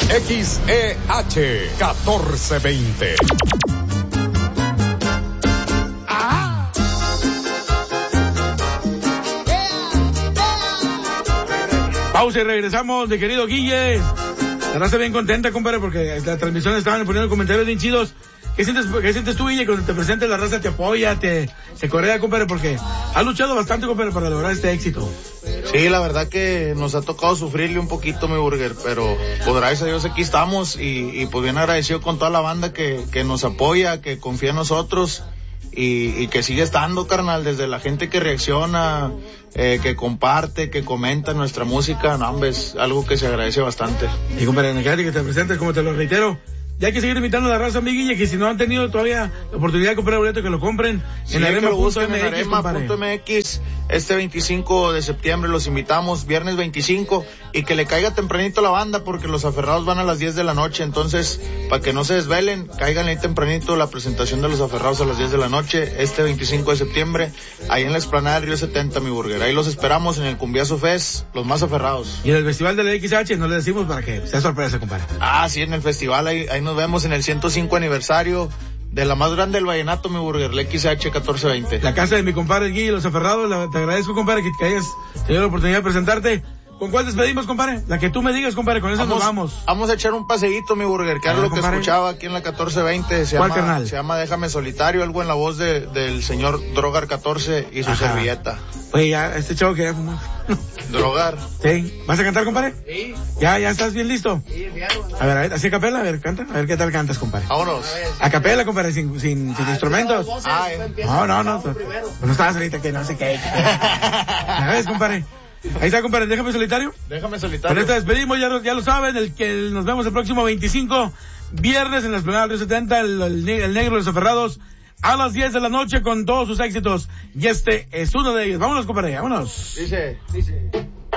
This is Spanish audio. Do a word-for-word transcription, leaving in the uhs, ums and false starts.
X E H catorce veinte. Pausa y regresamos, mi querido Guille. La raza bien contenta, compadre, porque la transmisión estaban poniendo comentarios bien chidos. ¿Qué sientes, qué sientes tú, Guille, cuando te presentes? La raza te apoya, te, te correa, compadre, porque has luchado bastante, compadre, para lograr este éxito. Sí, la verdad que nos ha tocado sufrirle un poquito, mi burger, pero pues gracias a Dios aquí estamos y, y pues bien agradecido con toda la banda que, que nos apoya, que confía en nosotros. Y, y que sigue estando, carnal, desde la gente que reacciona, eh, que comparte, que comenta nuestra música, no, hombre, es algo que se agradece bastante. Y compadre, fíjate que te presentes, como te lo reitero, ya hay que seguir invitando a la raza, mi Guille, que si no han tenido todavía la oportunidad de comprar el boleto, que lo compren sí, en arema punto m x. Este veinticinco de septiembre los invitamos, viernes veinticinco, y que le caiga tempranito la banda, porque los aferrados van a las diez de la noche, entonces, para que no se desvelen, caigan ahí tempranito la presentación de los aferrados a las diez de la noche, este veinticinco de septiembre, ahí en la explanada del Río setenta, mi burger. Ahí los esperamos en el Cumbiazo Fest, los más aferrados. Y en el festival de la X H, no le decimos para que sea sorpresa, compadre. Ah, sí, en el festival, ahí, ahí nos vemos en el ciento cinco aniversario de la más grande del vallenato, mi burger, la X H catorce veinte. La casa de mi compadre Guille, los aferrados, la, te agradezco, compadre, que, que hayas tenido la oportunidad de presentarte. ¿Con cuál despedimos, compadre? La que tú me digas, compadre, con eso vamos, nos vamos. Vamos a echar un paseíto, mi burger, que era lo que compadre? escuchaba aquí en la catorce veinte. Se ¿Cuál llama, canal? Se llama Déjame Solitario, algo en la voz de, del señor Drogar catorce y su Ajá. servilleta. Oye, ya, este chavo que ya fumó. Drogar. Sí. ¿Vas a cantar, compadre? Sí. ¿Ya, ya estás bien listo? Sí, claro. A ver, a ver, así a capela, a ver, canta. A ver qué tal cantas, compadre. Vámonos. A capela, compadre, sin, sin, sin ah, instrumentos. Voces, ah, eh. No, no, no. No, no estabas ahorita que no sé qué. ¿Ya ves, compadre? Ahí está, compadre, déjame solitario. Déjame solitario. Con esta despedimos, ya lo, ya lo saben, el que nos vemos el próximo veinticinco, viernes en la Esplanada del Río setenta, el, el, el negro de los aferrados, a las diez de la noche con todos sus éxitos. Y este es uno de ellos. Vámonos, compadre, vámonos. Dice, dice.